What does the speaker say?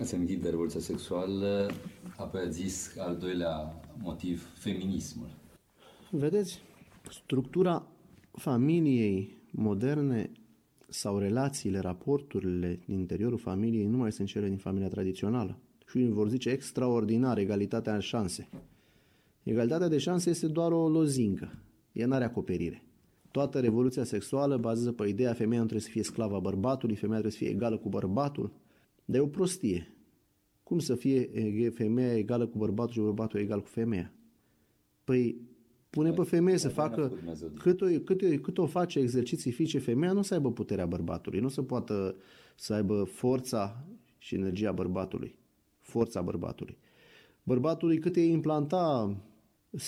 Ați amintit de revoluția sexuală, apoi ați zis al doilea motiv, feminismul. Vedeți, structura familiei moderne sau relațiile, raporturile din interiorul familiei nu mai sunt cele din familia tradițională. Și unii vor zice extraordinar, egalitatea în șanse. Egalitatea de șanse este doar o lozincă, ea nu are acoperire. Toată revoluția sexuală bazează pe ideea femeia nu trebuie să fie sclava bărbatului, femeia trebuie să fie egală cu bărbatul, dar e o prostie. Cum să fie femeia egală cu bărbatul și bărbatul egal cu femeia? Păi pune pe femeie să facă cât o face exerciții fizice femeia, nu o să aibă puterea bărbatului, nu o să poată să aibă forța și energia bărbatului. Forța bărbatului. Bărbatului cât îi implanta